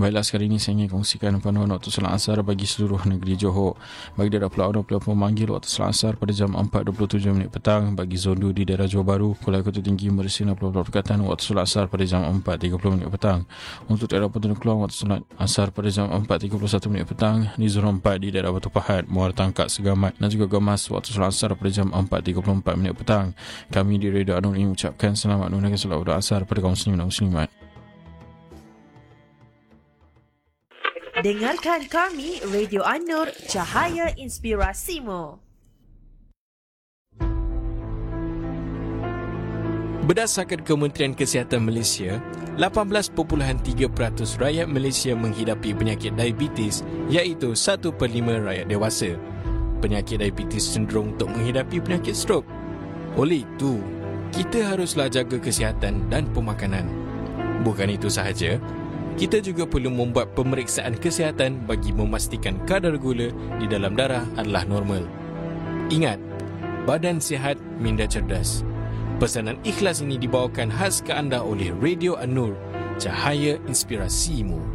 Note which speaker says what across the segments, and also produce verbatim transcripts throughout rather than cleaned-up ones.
Speaker 1: Baiklah, sekali ini saya ingin kongsikan panduan waktu solat asar bagi seluruh negeri Johor. Bagi daerah Pulau Arum, Pulau memanggil waktu solat asar pada jam empat dua puluh tujuh minit petang. Bagi zon dua di daerah Johor Bahru, Kuala Kota Tinggi, Mersing dan Pulau Perkatan, waktu solat asar pada jam empat tiga puluh minit petang. Untuk daerah Pulau Keluang, waktu solat asar pada jam empat tiga puluh satu minit petang. Di zon empat di daerah Batu Pahat, Muara Tangkak, Segamat dan juga Gamas, waktu solat asar pada jam empat tiga puluh empat minit petang. Kami di Radio Anur ingin mengucapkan selamat menunaikan solat asar pada kaum muslimin dan muslimat.
Speaker 2: Dengarkan kami, Radio An-Nur, Cahaya Inspirasimu.
Speaker 3: Berdasarkan Kementerian Kesihatan Malaysia, lapan belas perpuluhan tiga peratus rakyat Malaysia menghidapi penyakit diabetes, iaitu satu per lima rakyat dewasa. Penyakit diabetes cenderung untuk menghidapi penyakit strok. Oleh itu, kita haruslah jaga kesihatan dan pemakanan. Bukan itu sahaja, kita juga perlu membuat pemeriksaan kesihatan bagi memastikan kadar gula di dalam darah adalah normal. Ingat, badan sihat minda cerdas. Pesanan ikhlas ini dibawakan khas ke anda oleh Radio An-Nur, Cahaya Inspirasimu.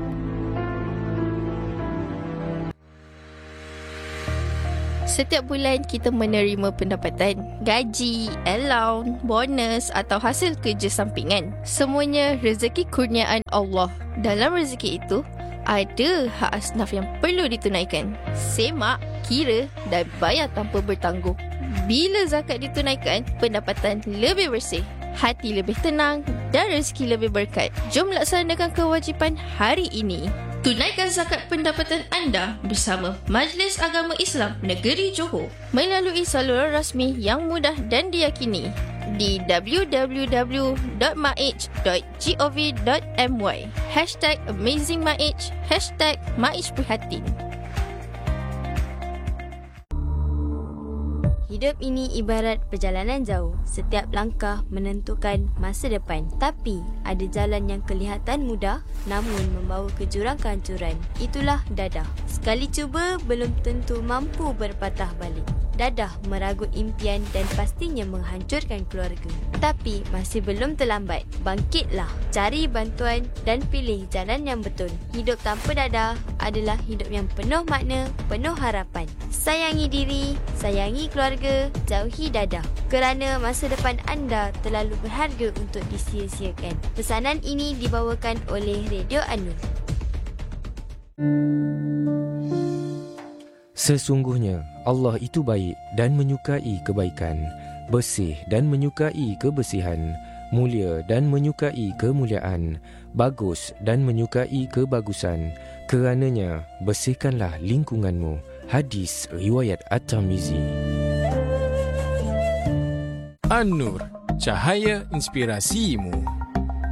Speaker 4: Setiap bulan kita menerima pendapatan, gaji, allowance, bonus atau hasil kerja sampingan. Semuanya rezeki kurniaan Allah. Dalam rezeki itu, ada hak asnaf yang perlu ditunaikan. Semak, kira dan bayar tanpa bertangguh. Bila zakat ditunaikan, pendapatan lebih bersih, hati lebih tenang dan rezeki lebih berkat. Jom laksanakan kewajipan hari ini. Tunaikan zakat pendapatan anda bersama Majlis Agama Islam Negeri Johor melalui saluran rasmi yang mudah dan diyakini di w w w dot maij dot gov dot my. Hashtag AmazingMaij, Hashtag Maij Prihatin.
Speaker 5: Hidup ini ibarat perjalanan jauh. Setiap langkah menentukan masa depan. Tapi ada jalan yang kelihatan mudah namun membawa ke jurang kehancuran. Itulah dadah. Sekali cuba belum tentu mampu berpatah balik. Dadah meragut impian dan pastinya menghancurkan keluarga. Tapi masih belum terlambat. Bangkitlah, cari bantuan dan pilih jalan yang betul. Hidup tanpa dadah adalah hidup yang penuh makna, penuh harapan. Sayangi diri, sayangi keluarga, jauhi dadah. Kerana masa depan anda terlalu berharga untuk disia-siakan. Pesanan ini dibawakan oleh Radio An-Nur.
Speaker 6: Sesungguhnya Allah itu baik dan menyukai kebaikan, bersih dan menyukai kebersihan, mulia dan menyukai kemuliaan, bagus dan menyukai kebagusan. Kerananya bersihkanlah lingkunganmu. Hadis riwayat At-Tirmizi.
Speaker 3: An-Nur, Cahaya Inspirasimu.